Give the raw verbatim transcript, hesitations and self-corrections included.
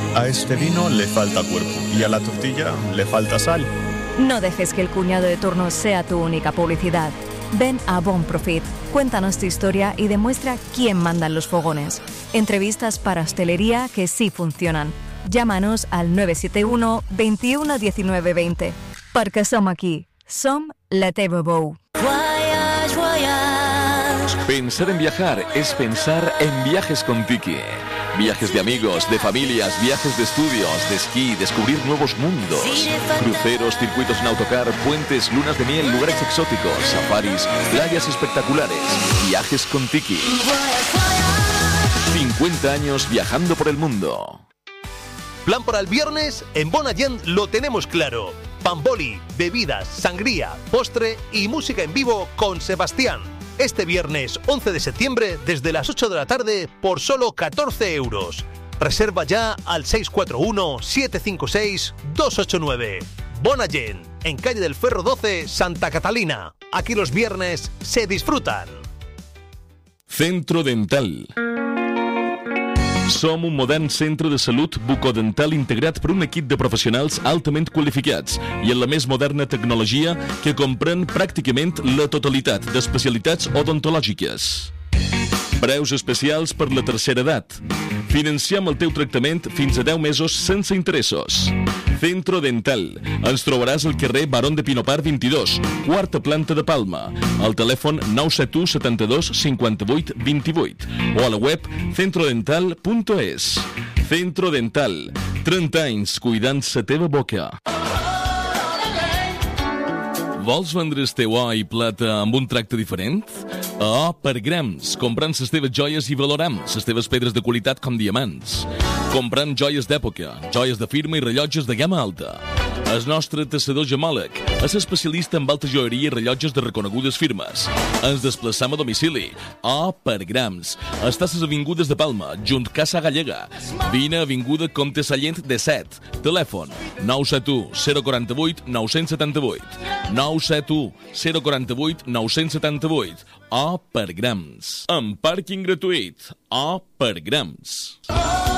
A este vino le falta cuerpo y a la tortilla le falta sal. No dejes que el cuñado de turno sea tu única publicidad. Ven a Bon Profit, cuéntanos tu historia y demuestra quién manda en los fogones. Entrevistas para hostelería que sí funcionan. Llámanos al nueve siete uno, veintiuno, diecinueve, veinte. Perquè som aquí. Som la teva veu. Pensar en viajar es pensar en Viajes con Tiki. Viajes de amigos, de familias, viajes de estudios, de esquí, descubrir nuevos mundos. Cruceros, circuitos en autocar, puentes, lunas de miel, lugares exóticos, safaris, playas espectaculares. Viajes con Tiki. cincuenta años viajando por el mundo. Plan para el viernes, en Bonagent lo tenemos claro. Pamboli, bebidas, sangría, postre y música en vivo con Sebastián. Este viernes once de septiembre desde las ocho de la tarde por solo catorce euros. Reserva ya al seis cuatro uno, siete cinco seis, dos ocho nueve. Bonagent, en calle del Ferro doce, Santa Catalina. Aquí los viernes se disfrutan. Centro Dental. Som un modern centre de salut bucodental integrat per un equip de professionals altament qualificats i amb la més moderna tecnologia que comprèn pràcticament la totalitat d'especialitats odontològiques. Preus especials per la tercera edat. Financiem el teu tractament fins a deu mesos sense interessos. Centro Dental. Ens trobaràs al carrer Barón de Pinopar vint-i-dos, quarta planta de Palma. Al telèfon nou set u, setanta-dos, cinquanta-vuit, vint-i-vuit o a la web centrodental punt es. Centro Dental. trenta anys cuidant la teva boca. Vols vendre el teu or i plata amb un tracte diferent? A O per grams, comprant les teves joies i valorant les teves pedres de qualitat com diamants. Comprant joies d'època, joies de firma i rellotges de gamma alta. El nostre tassador gemòleg és especialista en alta joieria i rellotges de reconegudes firmes. Ens desplaçam a domicili. O per grams. Estàs a les avingudes de Palma, junt Casa Gallega. Vine a avinguda Comte Sallent de set. Telèfon nou set u, zero quaranta vuit, nou setanta vuit. nou set u, zero quaranta vuit, nou setanta vuit. O per grams. Amb pàrquing gratuït. O per grams.